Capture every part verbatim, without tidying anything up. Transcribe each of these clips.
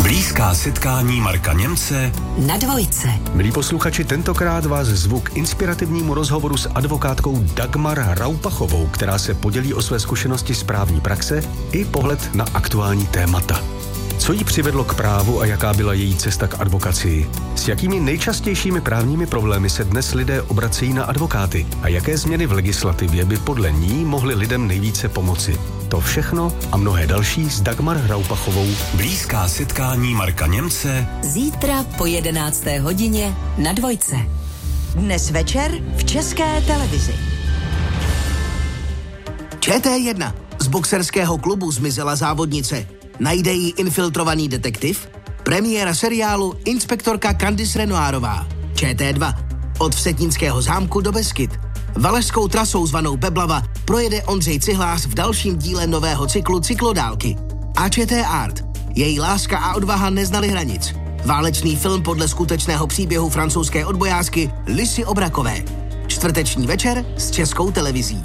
Blízká setkání Marka Němce na Dvojce. Milí posluchači, tentokrát vás zvu k inspirativnímu rozhovoru s advokátkou Dagmar Raupachovou, která se podělí o své zkušenosti z právní praxe i pohled na aktuální témata. Co jí přivedlo k právu a jaká byla její cesta k advokacii? S jakými nejčastějšími právními problémy se dnes lidé obracejí na advokáty? A jaké změny v legislativě by podle ní mohly lidem nejvíce pomoci? To všechno a mnohé další s Dagmar Raupachovou. Blízká setkání Marka Němce Zítra po jedenácté hodině na Dvojce. Dnes večer v České televizi. Č T jedna. Z boxerského klubu zmizela závodnice. Najde ji infiltrovaný detektiv? Premiéra seriálu Inspektorka Candice Renoirová. Č T dva. Od Vsetínského zámku do Beskyd. Valašskou trasou zvanou Beblava projede Ondřej Cihlář v dalším díle nového cyklu Cyklodálky. A Č T Art. Její láska a odvaha neznaly hranic. Válečný film podle skutečného příběhu francouzské odbojářky Lisy Obrakové. Čtvrteční večer s Českou televizí.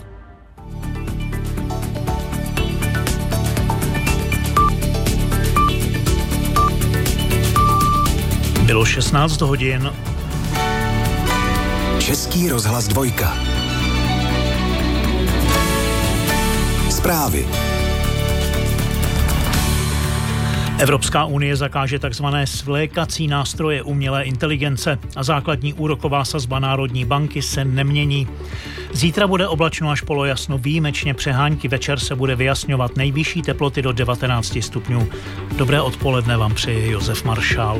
Bylo šestnáct hodin. Český rozhlas dvojka. Zprávy. Evropská unie zakáže takzvané svlékací nástroje umělé inteligence a základní úroková sazba Národní banky se nemění. Zítra bude oblačno až polojasno, výjimečně přehánky, večer se bude vyjasňovat, nejvyšší teploty do devatenáct stupňů. Dobré odpoledne vám přeje Josef Maršál.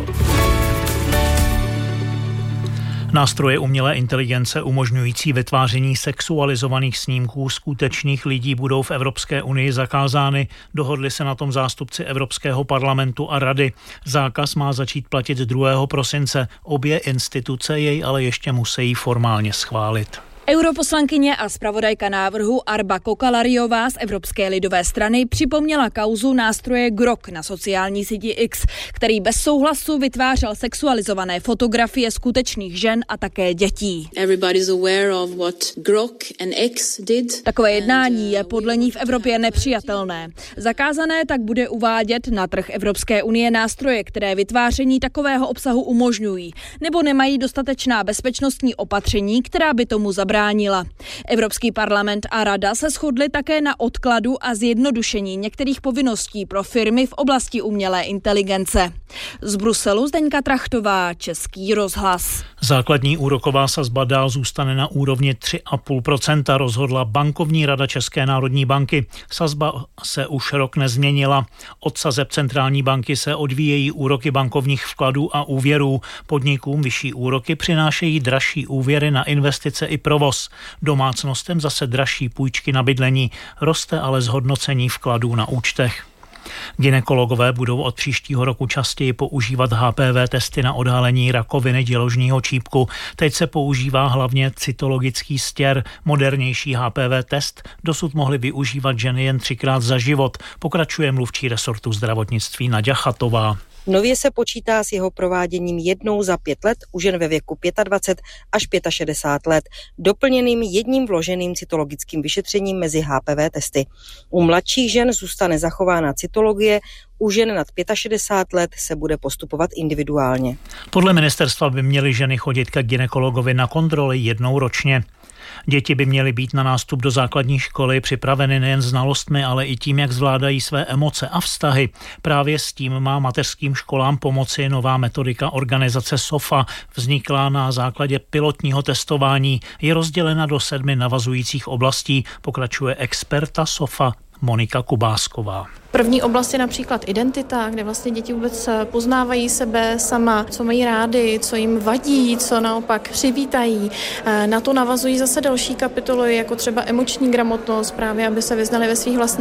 Nástroje umělé inteligence umožňující vytváření sexualizovaných snímků skutečných lidí budou v Evropské unii zakázány. Dohodli se na tom zástupci Evropského parlamentu a rady. Zákaz má začít platit druhého prosince. Obě instituce jej ale ještě musí formálně schválit. Europoslankyně a zpravodajka návrhu Arba Kokalariová z Evropské lidové strany připomněla kauzu nástroje Grok na sociální síti X, který bez souhlasu vytvářel sexualizované fotografie skutečných žen a také dětí. Takové jednání je podle ní v Evropě nepřijatelné. Zakázané tak bude uvádět na trh Evropské unie nástroje, které vytváření takového obsahu umožňují, nebo nemají dostatečná bezpečnostní opatření, která by tomu zabránila. Bránila. Evropský parlament a rada se shodly také na odkladu a zjednodušení některých povinností pro firmy v oblasti umělé inteligence. Z Bruselu Zdeňka Trachtová, Český rozhlas. Základní úroková sazba dál zůstane na úrovni tři a půl procenta, rozhodla bankovní rada České národní banky. Sazba se už rok nezměnila. Od sazeb centrální banky se odvíjejí úroky bankovních vkladů a úvěrů. Podnikům vyšší úroky přinášejí dražší úvěry na investice i provoz. Domácnostem zase dražší půjčky na bydlení. Roste ale zhodnocení vkladů na účtech. Gynekologové budou od příštího roku častěji používat H P V testy na odhalení rakoviny děložního čípku. Teď se používá hlavně cytologický stěr. Modernější H P V test dosud mohly využívat ženy jen třikrát za život, pokračuje mluvčí resortu zdravotnictví Naďa Chatová. Nově se počítá s jeho prováděním jednou za pět let u žen ve věku dvacet pět až šedesát pět let, doplněným jedním vloženým cytologickým vyšetřením mezi H P V testy. U mladších žen zůstane zachována cytologie, u žen nad šedesát pět let se bude postupovat individuálně. Podle ministerstva by měly ženy chodit ke gynekologovi na kontroly jednou ročně. Děti by měly být na nástup do základní školy připraveny nejen znalostmi, ale i tím, jak zvládají své emoce a vztahy. Právě s tím má mateřským školám pomoci nová metodika organizace SOFA, vzniklá na základě pilotního testování. Je rozdělena do sedmi navazujících oblastí, pokračuje experta SOFA Monika Kubásková. První oblast je například identita, kde vlastně děti vůbec poznávají sebe sama, co mají rády, co jim vadí, co naopak přivítají. Na to navazují zase další kapitoly, jako třeba emoční gramotnost, právě aby se vyznali ve svých vlastních